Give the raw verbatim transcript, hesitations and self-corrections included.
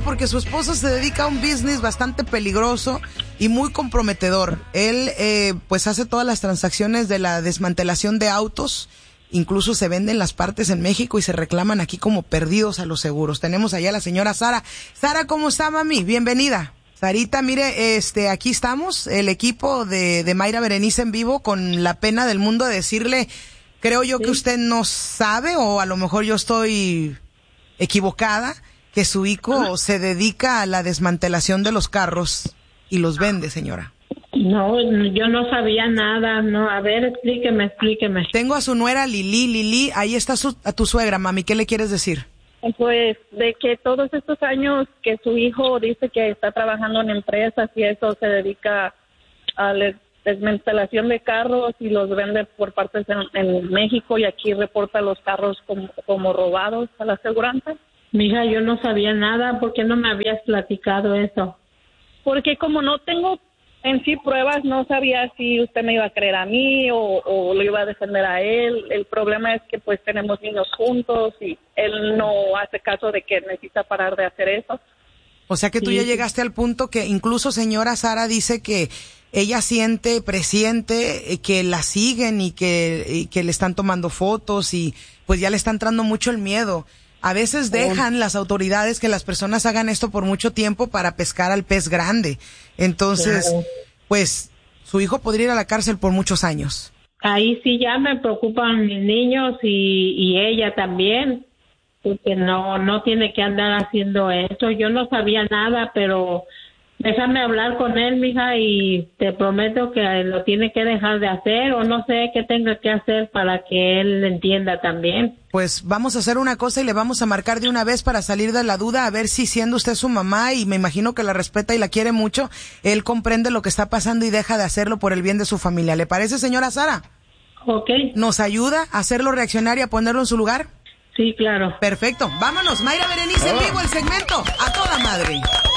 porque su esposo se dedica a un business bastante peligroso y muy comprometedor. Él, eh, pues hace todas las transacciones de la desmantelación de autos. Incluso se venden las partes en México y se reclaman aquí como perdidos a los seguros. Tenemos allá a la señora Sara. Sara, ¿cómo está, mami? Bienvenida. Sarita, mire, este, aquí estamos, el equipo de, de Mayra Berenice en vivo, con la pena del mundo de decirle, creo yo sí. que usted no sabe, o a lo mejor yo estoy equivocada, que su hijo se dedica a la desmantelación de los carros y los vende, señora. No, yo no sabía nada, no, a ver, explíqueme, explíqueme. Tengo a su nuera Lili, Lili, ahí está su, a tu suegra, mami, ¿qué le quieres decir? Pues de que todos estos años que su hijo dice que está trabajando en empresas y eso, se dedica a la desmantelación de carros y los vende por partes en, en México, y aquí reporta los carros como, como robados a la aseguranza. Mija, yo no sabía nada, ¿por qué no me habías platicado eso? Porque como no tengo en sí pruebas, no sabía si usted me iba a creer a mí o, o lo iba a defender a él. El problema es que pues tenemos niños juntos y él no hace caso de que necesita parar de hacer eso. O sea que tú sí. ya llegaste al punto que incluso señora Sara dice que ella siente, presiente que la siguen y que, y que le están tomando fotos y pues ya le está entrando mucho el miedo. A veces dejan las autoridades que las personas hagan esto por mucho tiempo para pescar al pez grande. Entonces, pues, su hijo podría ir a la cárcel por muchos años. Ahí sí ya me preocupan mis niños y, y ella también, porque no, no tiene que andar haciendo esto. Yo no sabía nada, pero déjame hablar con él, mija, y te prometo que lo tiene que dejar de hacer, o no sé qué tenga que hacer para que él entienda también. Pues vamos a hacer una cosa y le vamos a marcar de una vez para salir de la duda, a ver si siendo usted su mamá, y me imagino que la respeta y la quiere mucho, él comprende lo que está pasando y deja de hacerlo por el bien de su familia. ¿Le parece, señora Sara? Ok. ¿Nos ayuda a hacerlo reaccionar y a ponerlo en su lugar? Sí, claro. Perfecto. Vámonos, Mayra Berenice en vivo, el segmento A Toda Madre.